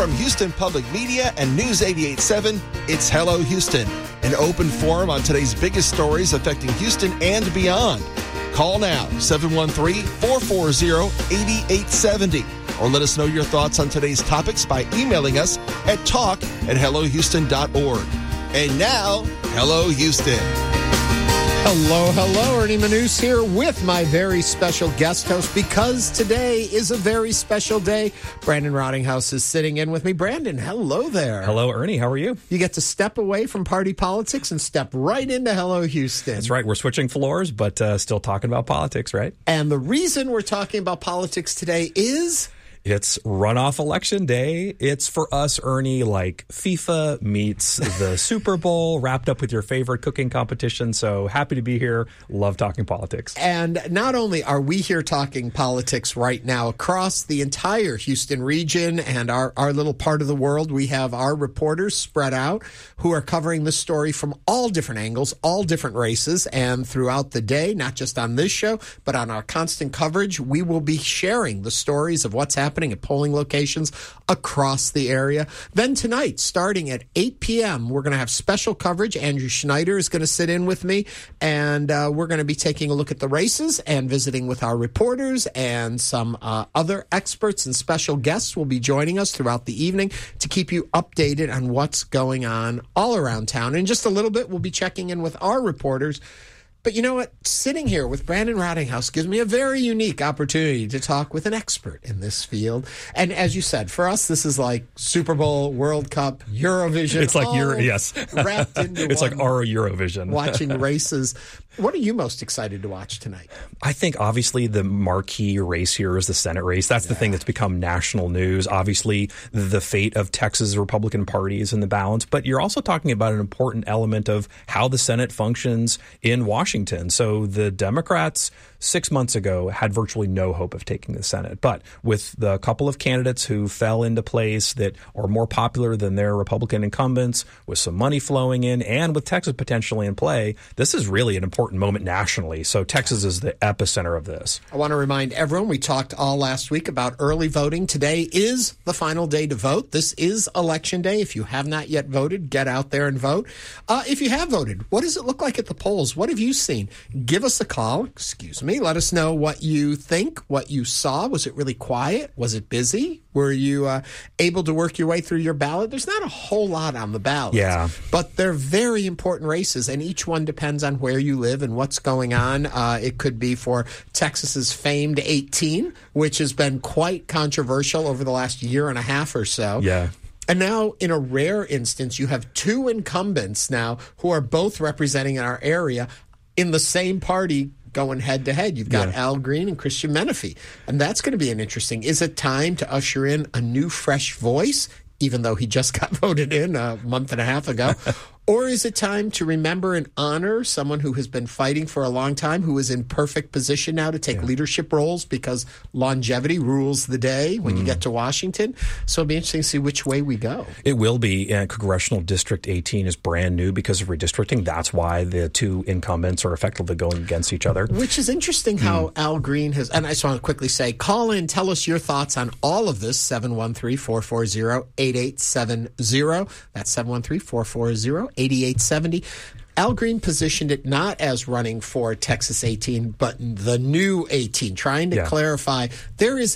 from Houston Public Media and News 88.7, it's Hello Houston, an open forum on today's biggest stories affecting Houston and beyond. Call now, 713-440-8870, or let us know your thoughts on today's topics by emailing us at talk@hellohouston.org. And now, Hello Houston. Hello. Ernie Manous here with my very special guest host, because today is a very special day. Brandon Rottinghouse is sitting in with me. Brandon, hello there. Hello, Ernie. How are you? You get to step away from party politics and step right into Hello Houston. That's right. We're switching floors, but still talking about politics, right? And the reason we're talking about politics today is... It's runoff election day. It's for us, Ernie, like FIFA meets the Super Bowl, wrapped up with your favorite cooking competition. So happy to be here. Love talking politics. And not only are we here talking politics right now across the entire Houston region and our little part of the world, we have our reporters spread out who are covering the story from all different angles, all different races. And throughout the day, not just on this show, but on our constant coverage, we will be sharing the stories of what's happening at polling locations across the area. Then tonight, starting at 8 p.m., we're going to have special coverage. Andrew Schneider is going to sit in with me, and we're going to be taking a look at the races and visiting with our reporters, and some other experts and special guests will be joining us throughout the evening to keep you updated on what's going on all around town. In just a little bit, we'll be checking in with our reporters. But you know what? Sitting here with Brandon Rottinghouse gives me a very unique opportunity to talk with an expert in this field. And as you said, for us, this is like Super Bowl, World Cup, Eurovision. It's like wrapped into it's like our Eurovision. Watching races. What are you most excited to watch tonight? I think obviously the marquee race here is the Senate race. That's the thing that's become national news. Obviously, the fate of Texas Republican Party is in the balance, but you're also talking about an important element of how the Senate functions in Washington. So the Democrats 6 months ago had virtually no hope of taking the Senate. But with the couple of candidates who fell into place that are more popular than their Republican incumbents, with some money flowing in, and with Texas potentially in play, this is really an important moment nationally. So Texas is the epicenter of this. I want to remind everyone, we talked all last week about early voting. Today is the final day to vote. This is Election Day. If you have not yet voted, get out there and vote. If you have voted, what does it look like at the polls? What have you seen? Give us a call. Let us know what you think, what you saw. Was it really quiet? Was it busy? Were you able to work your way through your ballot? There's not a whole lot on the ballot. Yeah. But they're very important races, and each one depends on where you live and what's going on. It could be for Texas's famed 18, which has been quite controversial over the last year and a half or so. Yeah. And now, in a rare instance, you have two incumbents now who are both representing our area in the same party going head-to-head. You've got Al Green and Christian Menefee. And that's going to be an interesting. Is it time to usher in a new, fresh voice, even though he just got voted in a month and a half ago? Or is it time to remember and honor someone who has been fighting for a long time, who is in perfect position now to take leadership roles because longevity rules the day when you get to Washington? So it'll be interesting to see which way we go. It will be. Congressional District 18 is brand new because of redistricting. That's why the two incumbents are effectively going against each other. Which is interesting how Al Green has, and I just want to quickly say, call in, tell us your thoughts on all of this, 713-440-8870. That's 713-440-8870. Al Green positioned it not as running for Texas 18, but the new 18, trying to clarify there is